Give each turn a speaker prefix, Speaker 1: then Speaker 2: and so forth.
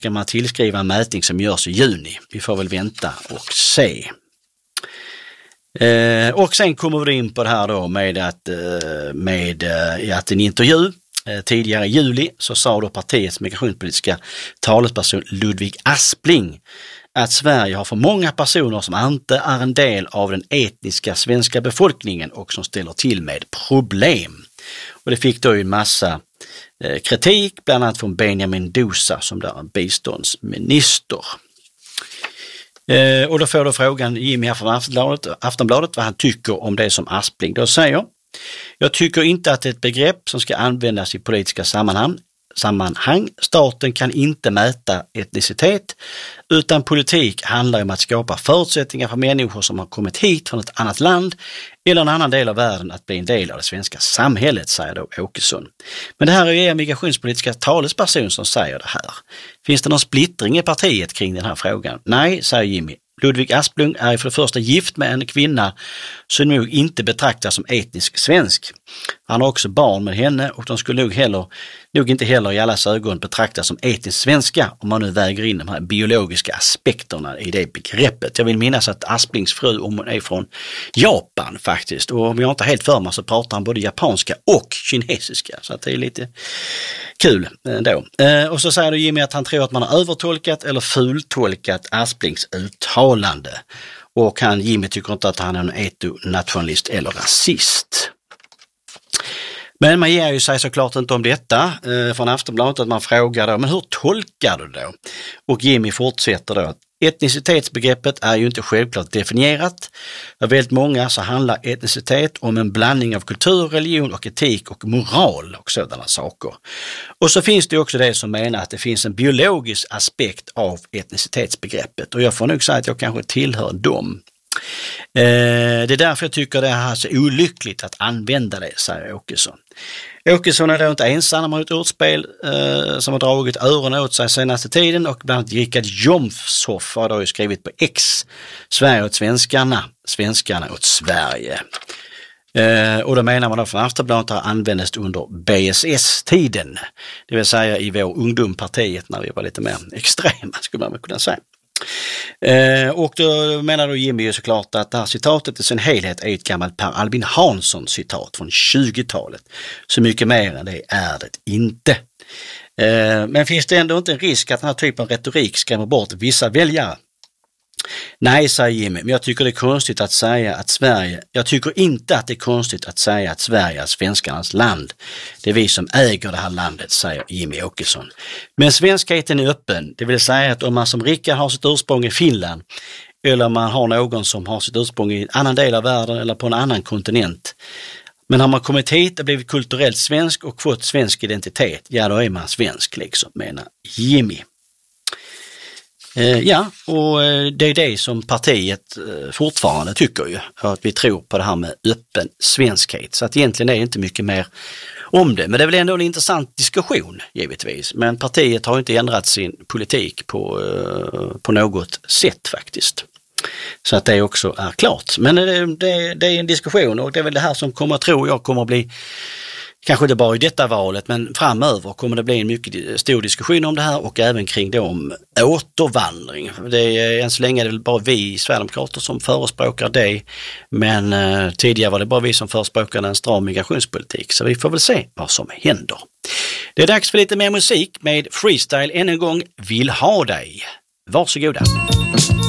Speaker 1: kan man tillskriva en mätning som görs i juni. Vi får väl vänta och se. Och sen kommer vi in på det här då med att en intervju tidigare i juli så sa då partiets migrationspolitiska talesperson Ludvig Aspling att Sverige har för många personer som inte är en del av den etniska svenska befolkningen och som ställer till med problem. Och det fick då en massa kritik, bland annat från Benjamin Dousa som där är biståndsminister. Och då får då frågan Jimmy här från Aftonbladet vad han tycker om det som Aspling då säger. Jag tycker inte att det är ett begrepp som ska användas i politiska sammanhang. Staten kan inte mäta etnicitet, utan politik handlar om att skapa förutsättningar för människor som har kommit hit från ett annat land eller en annan del av världen att bli en del av det svenska samhället, säger då Åkesson. Men det här är ju en migrationspolitiska talesperson som säger det här. Finns det någon splittring i partiet kring den här frågan? Nej, säger Jimmy. Ludvig Aspling är för det första gift med en kvinna som nog inte betraktas som etnisk svensk. Han har också barn med henne och de skulle nog inte heller i allas ögon betraktas som etnisk svenska om man nu väger in de här biologiska aspekterna i det begreppet. Jag vill minnas att Asplings fru är från Japan faktiskt, och om jag inte helt för mig så pratar han både japanska och kinesiska, så att det är lite kul ändå. Och så säger då Jimmy att han tror att man har övertolkat eller fultolkat Asplings uttalande. Och Jimmy tycker inte att han är en etnonationalist eller rasist. Men man ger ju sig såklart inte om detta från Aftonbladet, att man frågar då, men hur tolkar du då? Och Jimmy fortsätter då att etnicitetsbegreppet är ju inte självklart definierat. För väldigt många så handlar etnicitet om en blandning av kultur, religion och etik och moral och sådana saker. Och så finns det också det som menar att det finns en biologisk aspekt av etnicitetsbegreppet, och jag får nog säga att jag kanske tillhör dem. Det är därför jag tycker det är så olyckligt att använda det, säger Åkesson. Åkesson är då inte ensam om ett utspel som har dragit öronen åt sig senaste tiden, och bland annat Richard Jomshoff har då skrivit på X: Sverige åt svenskarna, svenskarna åt Sverige. Och då menar man då från Aftonbladet har användes under BSS-tiden, det vill säga i vår ungdomspartiet när vi var lite mer extrema, skulle man kunna säga. Och då menar då Jimmy ju såklart att det här citatet i sin helhet är ett gammalt Per Albin Hansson citat från 20-talet. Så mycket mer än det är det inte. Men finns det ändå inte en risk att den här typen av retorik skrämmer bort vissa väljare? Nej, säger Jimmy, men jag tycker det är konstigt att säga att jag tycker inte att det är konstigt att säga att Sverige är svenskarnas land. Det är vi som äger det här landet, säger Jimmy Åkesson. Men svenskheten är öppen, det vill säga att om man som Rickard har sitt ursprung i Finland, eller om man har någon som har sitt ursprung i en annan del av världen eller på en annan kontinent, men har man kommit hit och blivit kulturellt svensk och fått svensk identitet, ja då är man svensk liksom, menar Jimmy. Ja, och det är det som partiet fortfarande tycker ju, att vi tror på det här med öppen svenskhet. Så att egentligen är det inte mycket mer om det. Men det är väl ändå en intressant diskussion givetvis. Men partiet har inte ändrat sin politik på något sätt faktiskt. Så att det också är klart. Men det är en diskussion, och det är väl det här som kommer att bli, kanske inte bara i detta valet, men framöver kommer det bli en mycket stor diskussion om det här, och även kring det om återvandring. Det är än så länge är det väl bara vi Sverigedemokrater som förespråkar det, men tidigare var det bara vi som förespråkade en stram migrationspolitik, så vi får väl se vad som händer. Det är dags för lite mer musik med Freestyle än en gång. Vill ha dig. Varsågoda.